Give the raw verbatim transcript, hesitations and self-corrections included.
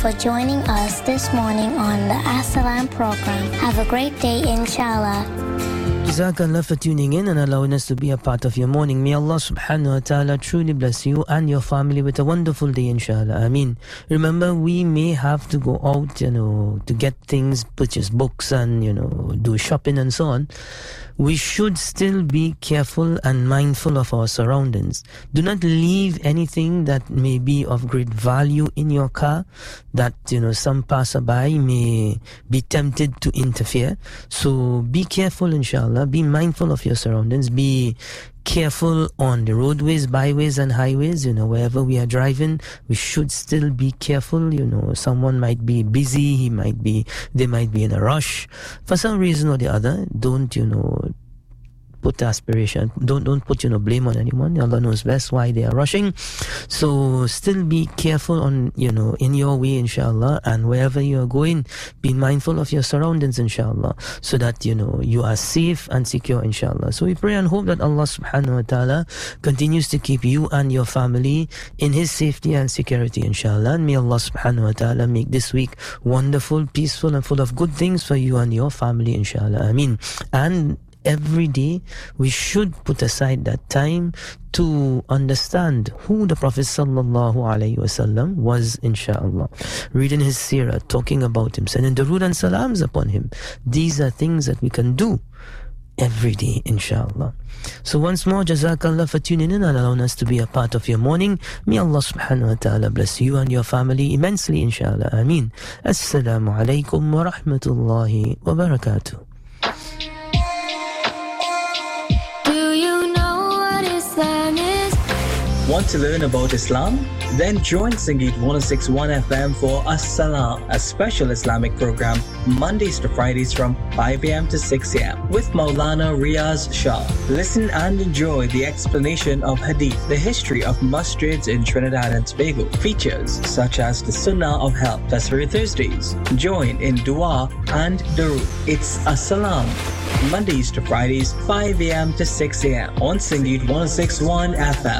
for joining us this morning on the As-Salam program. Have a great day, inshallah. Jazakallah for tuning in and allowing us to be a part of your morning. May Allah subhanahu wa ta'ala truly bless you and your family with a wonderful day, inshallah. Ameen. Remember, we may have to go out, you know, to get things, purchase books and, you know, do shopping and so on. We should still be careful and mindful of our surroundings. Do not leave anything that may be of great value in your car that, you know, some passerby may be tempted to interfere. So be careful, inshallah. Be mindful of your surroundings. Be careful on the roadways, byways and highways. You know, wherever we are driving, we should still be careful. You know, someone might be busy, he might be, they might be in a rush. For some reason or the other, don't, you know, put aspiration, don't don't put, you know, blame on anyone. Allah knows best why they are rushing. So still be careful on, you know, in your way, inshallah, and wherever you are going, be mindful of your surroundings, inshallah, so that, you know, you are safe and secure, inshallah. So we pray and hope that Allah subhanahu wa ta'ala continues to keep you and your family in His safety and security, inshallah. And may Allah subhanahu wa ta'ala make this week wonderful, peaceful and full of good things for you and your family, inshallah. Ameen. And every day we should put aside that time to understand who the Prophet sallallahu alaihi wasallam was, inshallah. Reading his seerah, talking about him, sending durood and salams upon him. These are things that we can do every day, inshallah. So once more, jazakallah for tuning in and allowing us to be a part of your morning. May Allah subhanahu wa ta'ala bless you and your family immensely, inshallah. Ameen. Assalamu alaikum wa rahmatullahi wa barakatuh. Want to learn about Islam? Then join Sangeet one oh six point one F M for As-Salam, a special Islamic program, Mondays to Fridays from five a.m. to six a.m. with Maulana Riaz Shah. Listen and enjoy the explanation of Hadith, the history of masjids in Trinidad and Tobago, features such as the Sunnah of Help. That's for Thursdays. Join in Dua and Durood. It's As-Salam, Mondays to Fridays, five a.m. to six a.m. on Sangeet one oh six point one F M.